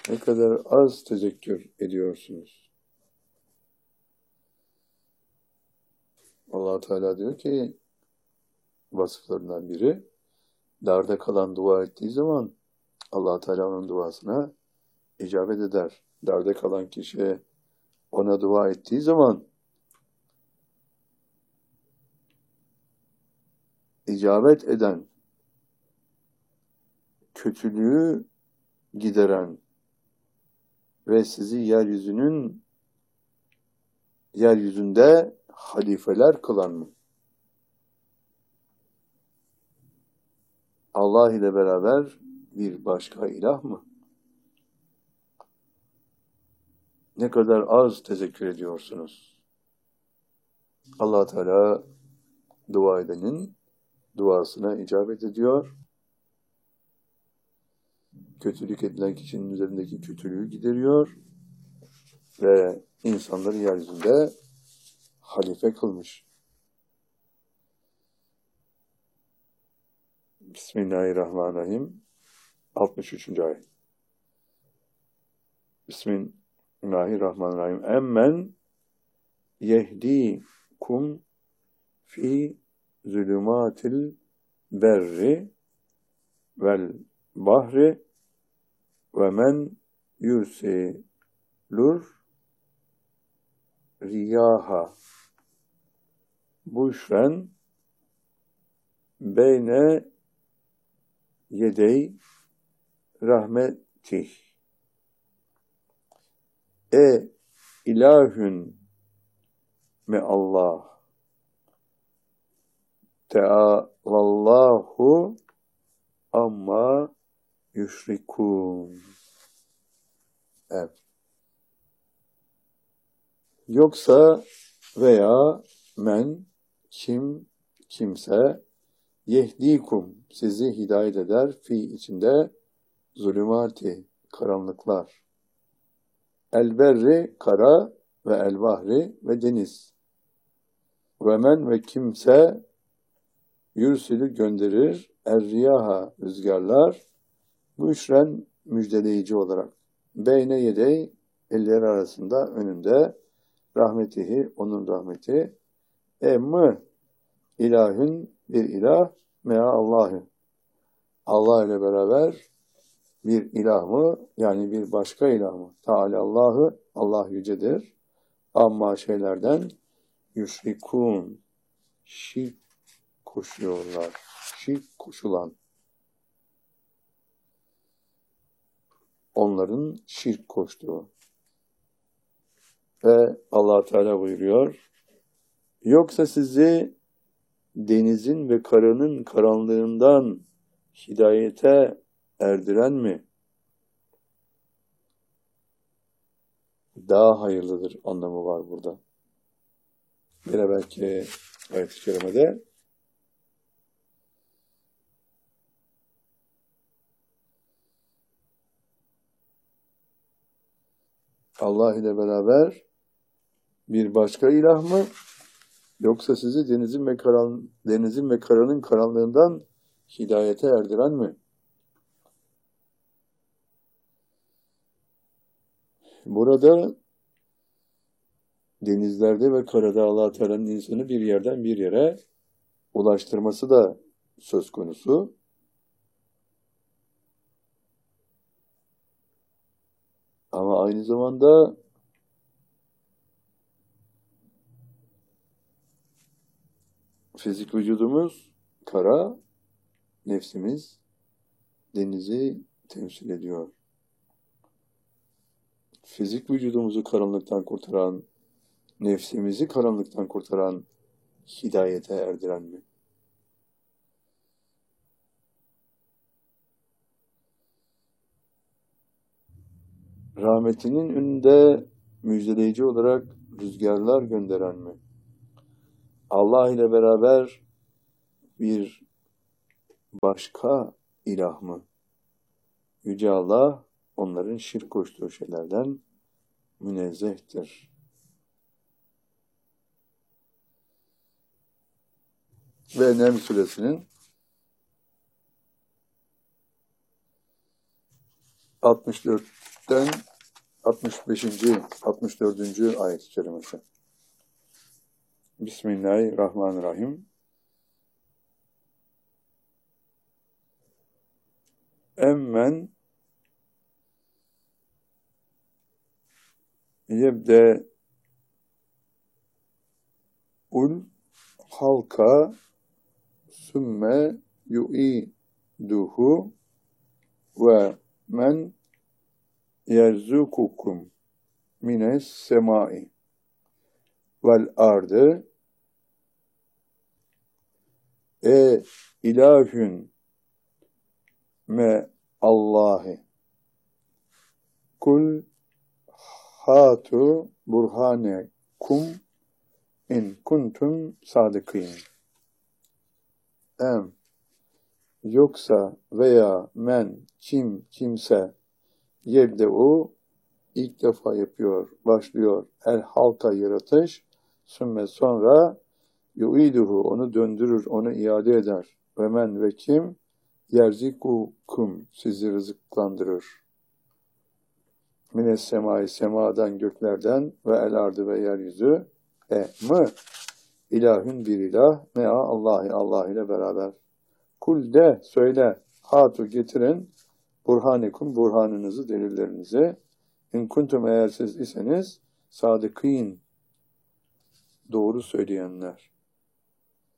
Ne kadar az tezekkür ediyorsunuz. Allah Teala diyor ki vasıflarından biri, darda kalan dua ettiği zaman Allah Teala onun duasına icabet eder. Darda kalan kişi ona dua ettiği zaman icabet eden, kötülüğü gideren ve sizi yeryüzünde halifeler kılan mı? Allah ile beraber bir başka ilah mı? Ne kadar az tezekkür ediyorsunuz. Allah Teala dua edenin duasına icabet ediyor. Kötülük edilen kişinin üzerindeki kötülüğü gideriyor ve insanları yeryüzünde halife kılmış. Bismillahirrahmanirrahim. 63. ayet. Bismillahirrahmanirrahim. Emmen yehdikum fi zulümatil berri vel bahri ve men yursilur riyaha buşren beyne yedey rahmetih. İlahün me Allah teâlallahu amma yüşrikûn. Evet. Yoksa veya kimse yehdikum sizi hidayet eder fi içinde zulümati karanlıklar. Elberri kara ve elbahri ve deniz. Ve men ve kimse yürsilü gönderir erriyaha rüzgarlar müşren müjdeleyici olarak. Beyne yedey eller arasında önünde rahmetihi onun rahmeti mı ilahün bir ilah mea Allah'ı Allah ile beraber bir ilah mı yani bir başka ilah mı? Teala Allah'ı Allah yücedir. Amma şeylerden yüşrikûn şirk koşuyorlar. Şirk koşulan. Onların şirk koştuğu. Ve Allah Teala buyuruyor. Yoksa sizi denizin ve karanın karanlığından hidayete erdiren mi? Daha hayırlıdır anlamı var burada. Bir belki ayet-i kerimede Allah ile beraber bir başka ilah mı? Yoksa sizi denizin ve karanın karanlığından hidayete erdiren mi? Burada denizlerde ve karada Allah Teala'nın insanı bir yerden bir yere ulaştırması da söz konusu. Ama aynı zamanda fizik vücudumuz kara, nefsimiz denizi temsil ediyor. Fizik vücudumuzu karanlıktan kurtaran, nefsimizi karanlıktan kurtaran, hidayete erdiren mi? Rahmetinin önünde müjdeleyici olarak rüzgarlar gönderen mi? Allah ile beraber bir başka ilah mı? Yüce Allah onların şirk koştuğu şeylerden münezzehtir. Ve Neml Suresinin 64. Hud'den 65. 64. ayet-i kerimesi. Bismillahirrahmanirrahim. Emmen yebde'ul halka sümme yu'iduhu ve men yerzukukum mines semai vel ardı ilahün me Allahi kul hatu burhanekum in kuntum sadıkîn. Yoksa veya men kimse yebde'u ilk defa yapıyor, başlıyor el halka yaratış, sümme sonra yu'iduhu onu döndürür, onu iade eder. Ve men ve kim yerzikukum sizi rızıklandırır. Mines semai semadan göklerden ve el ardı ve yeryüzü mı ilahün bir ilah mea Allahi Allah ile beraber. Kul de söyle hatu getirin burhanekum burhanınızı delillerinizi in kuntum eğer siz iseniz sadıkîn doğru söyleyenler.